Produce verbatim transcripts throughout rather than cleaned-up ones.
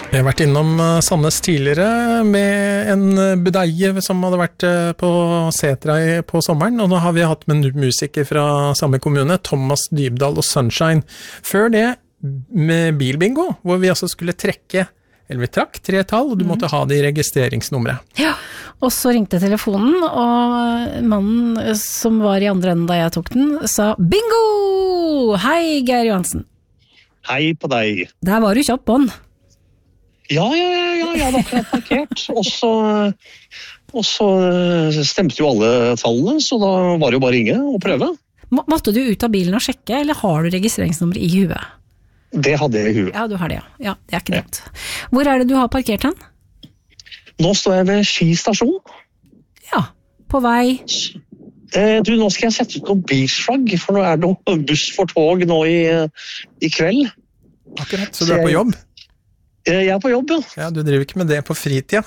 Jeg har vært innom Sandnes tidligere med en budeie som hadde vært på Setra på sommeren, og nå har vi hatt med musiker fra samme kommune, Thomas Dybdahl og Sunshine. Før det med bilbingo, hvor vi altså skulle trekke, eller vi trakk tre tall, og du måtte ha det i registreringsnummeret. Ja, og så ringte telefonen, og mannen som var i andre enden da jeg tok den, sa bingo! Hei, Geir Johansen. Hei på deg. Der var du kjapp på den. Ja, ja, ja, ja, jeg hadde akkurat parkert, og så, og så stemte jo alle tallene, så da var det jo bare å ringe og prøve. Må, måtte du ut av bilen og sjekke, eller har du registreringsnummer i huet? Det hadde jeg i huet. Ja, du har det, ja. Ja, det er ikke dumt. Hvor er det du har parkert hen? Nå står jeg ved Ski stasjon. Ja, på vei. Eh, du, nå skal jeg sette ut noen bilflagg, for nå er det noe buss for tog nå i, i kveld. Akkurat, så du er på jobb? Jeg, jeg er på jobb, ja. Ja, du driver ikke med det på fritida.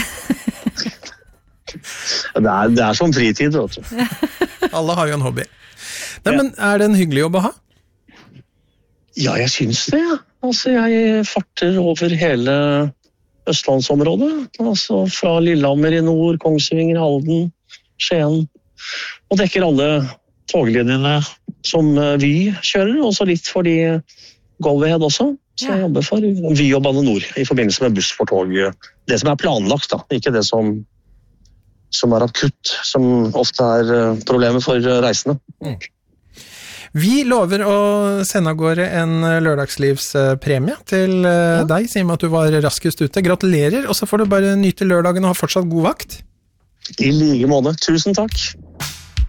det, er, det er som fritid, vet du. Alle har jo en hobby. Nei, men er det en hyggelig jobb å ha? Ja, jeg synes det, ja. Altså, jeg farter over hele Østlandsområdet. Altså, fra Lillehammer i nord, Kongsvinger, Halden, Skien. Og dekker alle toglinjene som vi kjører, og så litt for de Go-Ahead også. Så jeg jobber for Vy og Bane Nor i forbindelse med buss for tog. Det som er planlagt, da. Ikke det som, som er akutt, som ofte er problemet for reisende. Mm. Vi lover å sende av gårde en lørdagslivspremie til ja. deg, sier med at du var raskest ute. Gratulerer, og så får du bare nyte lørdagen og ha fortsatt god vakt. I like måte. Tusen takk.